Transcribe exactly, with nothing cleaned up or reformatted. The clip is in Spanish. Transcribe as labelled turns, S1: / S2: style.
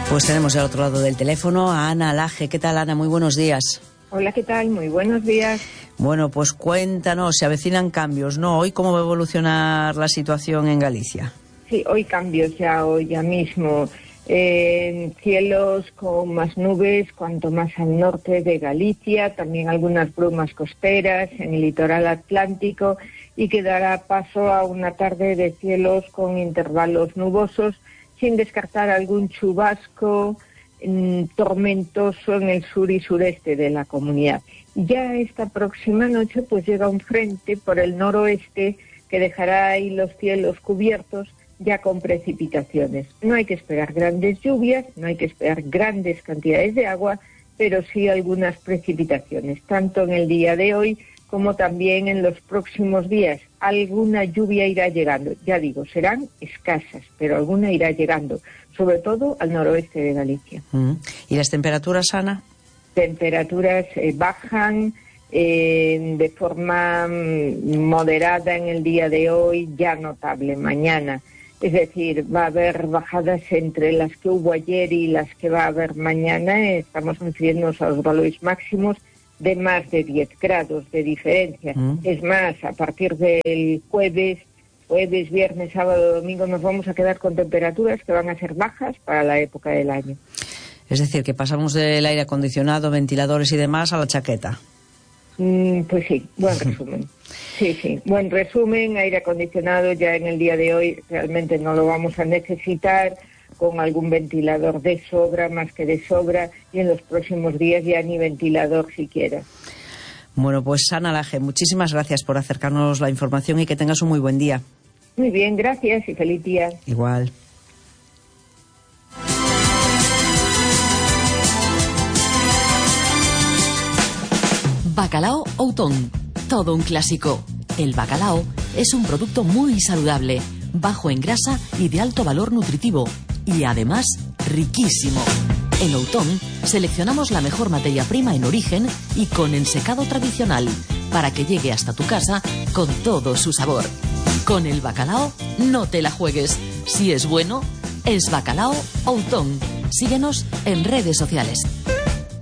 S1: Pues tenemos al otro lado del teléfono a Ana Laje. ¿Qué tal, Ana? Muy buenos días.
S2: Hola, ¿qué tal? Muy buenos días.
S1: Bueno, pues cuéntanos, se avecinan cambios, ¿no? Hoy, ¿cómo va a evolucionar la situación en Galicia?
S2: Sí, hoy cambios ya, hoy ya mismo. Eh, cielos con más nubes, cuanto más al norte de Galicia, también algunas brumas costeras en el litoral atlántico, y que dará paso a una tarde de cielos con intervalos nubosos, sin descartar algún chubasco mm, tormentoso en el sur y sureste de la comunidad. Ya esta próxima noche pues llega un frente por el noroeste que dejará ahí los cielos cubiertos, ya con precipitaciones. No hay que esperar grandes lluvias, no hay que esperar grandes cantidades de agua, pero sí algunas precipitaciones, tanto en el día de hoy como también en los próximos días. Alguna lluvia irá llegando, ya digo, serán escasas, pero alguna irá llegando, sobre todo al noroeste de Galicia.
S1: Mm. ¿Y las temperaturas, Ana?
S2: Temperaturas eh, bajan eh, de forma mm, moderada en el día de hoy, ya notable mañana. Es decir, va a haber bajadas entre las que hubo ayer y las que va a haber mañana. Estamos refiriéndonos a los valores máximos de más de diez grados de diferencia. Mm. Es más, a partir del jueves, jueves, viernes, sábado, domingo, nos vamos a quedar con temperaturas que van a ser bajas para la época del año.
S1: Es decir, que pasamos del aire acondicionado, ventiladores y demás a la chaqueta.
S2: Mm, pues sí, buen resumen. Sí, sí, buen resumen. Aire acondicionado ya en el día de hoy realmente no lo vamos a necesitar, con algún ventilador de sobra, más que de sobra, y en los próximos días ya ni ventilador siquiera.
S1: Bueno, pues Ana Laje, muchísimas gracias por acercarnos la información y que tengas un muy buen día.
S2: Muy bien, gracias y feliz día.
S1: Igual.
S3: Bacalao Outón, todo un clásico. El bacalao es un producto muy saludable, bajo en grasa y de alto valor nutritivo, y además riquísimo. En Outón seleccionamos la mejor materia prima en origen y con ensecado tradicional, para que llegue hasta tu casa con todo su sabor. Con el bacalao no te la juegues. Si es bueno, es Bacalao Outón. Síguenos en redes sociales.